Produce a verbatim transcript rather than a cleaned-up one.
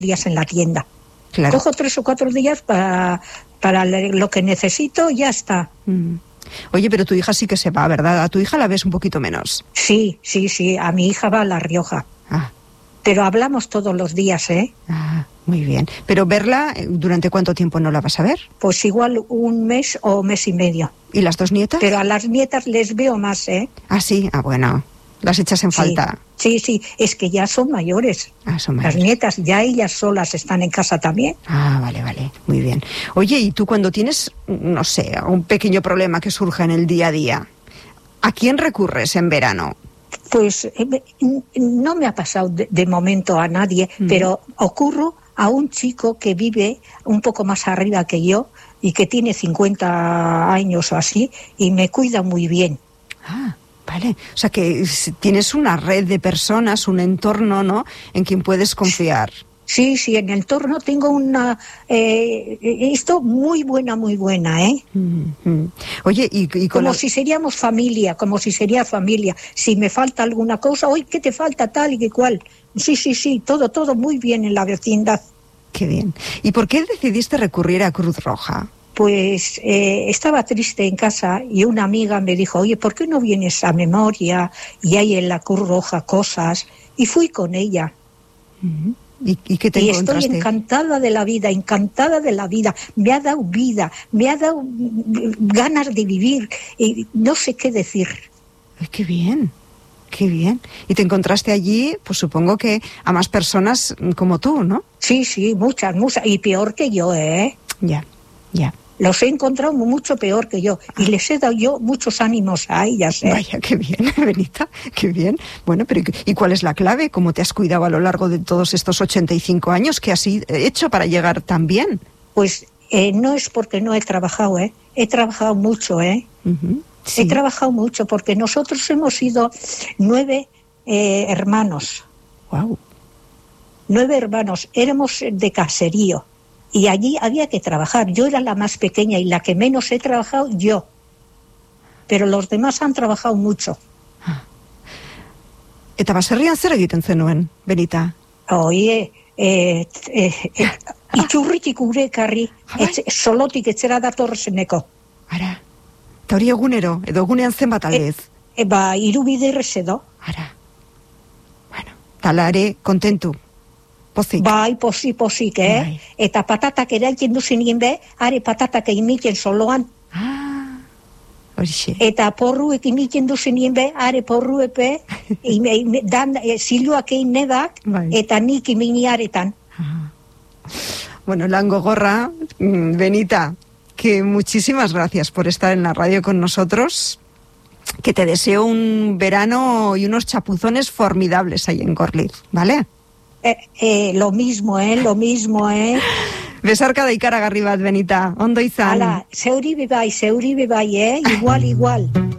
días en la tienda. Claro. Cojo tres o cuatro días para, para lo que necesito y ya está. Mm. Oye, pero tu hija sí que se va, ¿verdad? A tu hija la ves un poquito menos. Sí, sí, sí. A mi hija va a La Rioja. Ah. Pero hablamos todos los días, ¿eh? Ah, muy bien. Pero verla, ¿durante cuánto tiempo no la vas a ver? Pues igual un mes o mes y medio. ¿Y las dos nietas? Pero a las nietas les veo más, ¿eh? Ah, sí. Ah, bueno. Las echas en sí, falta. Sí, sí. Es que ya son mayores. Ah, son mayores. Las nietas, ya ellas solas están en casa también. Ah, vale, vale. Muy bien. Oye, ¿y tú cuando tienes, no sé, un pequeño problema que surja en el día a día, ¿a quién recurres en verano? Pues eh, no me ha pasado de, de momento a nadie, mm. pero ocurro a un chico que vive un poco más arriba que yo y que tiene cincuenta años o así y me cuida muy bien. Ah, vale. O sea que tienes una red de personas, un entorno, ¿no?, en quien puedes confiar. Sí, sí, en el entorno tengo una... Eh, esto muy buena, muy buena, ¿eh? Mm-hmm. Oye, y... y con como la... si seríamos familia, como si sería familia. Si me falta alguna cosa, oye, ¿qué te falta tal y que cual? Sí, sí, sí, todo, todo muy bien en la vecindad. Qué bien. ¿Y por qué decidiste recurrir a Cruz Roja? Pues eh, estaba triste en casa y una amiga me dijo, oye, ¿por qué no vienes a Memoria y hay en la Cruz Roja cosas? Y fui con ella. Mm-hmm. ¿Y, y qué te y encontraste? Estoy encantada de la vida, encantada de la vida. Me ha dado vida, me ha dado ganas de vivir. Y no sé qué decir. Ay, qué bien, qué bien. Y te encontraste allí, pues supongo que a más personas como tú, ¿no? Sí, sí, muchas, muchas. Y peor que yo, ¿eh? Ya, ya. Los he encontrado mucho peor que yo. Y les he dado yo muchos ánimos a ellas, ¿eh? Vaya, qué bien, Benita, qué bien. Bueno, pero ¿y cuál es la clave? ¿Cómo te has cuidado a lo largo de todos estos ochenta y cinco años? ¿Qué has hecho para llegar tan bien? Pues eh, no es porque no he trabajado, ¿eh? He trabajado mucho, ¿eh? Uh-huh. Sí. He trabajado mucho porque nosotros hemos sido nueve eh, hermanos. Wow. Nueve hermanos. Éramos de caserío. Y allí había que trabajar. Yo era la más pequeña y la que menos he trabajado yo. Pero los demás han trabajado mucho. Eta baserrian zer egiten zenuen, Benita? Oie, eh, eh, eh, itxurritik gure ekarri, etxe, solotik etxera datorrezeneko. Ara, eta hori egunero, edo egunean zenbat aldez? E, e, ba, hiru biderrez edo. Ara, bueno, tala ere, kontentu. Pozik. Bai, posi, posik, eh? Bai. Eta patatak eraitzen duzenien be, are patatak egin soloan. Ah, horixe. Eta porruek egin duzenien be, are porruepe, dan e, ziluak egin nedak, bai. Eta nik iminiaretan. Ah. Bueno, lan gogorra, Benita, que muchísimas gracias por estar en la radio con nosotros. Que te deseo un verano y unos chapuzones formidables ahí en Gorliz, ¿vale? Eh, eh, lo mismo, eh, lo mismo, eh. Besarka da ikaragarri bat, Benita. Ondo izan. Hala, zeuri bebai, zeuri bebai, eh. Igual, igual.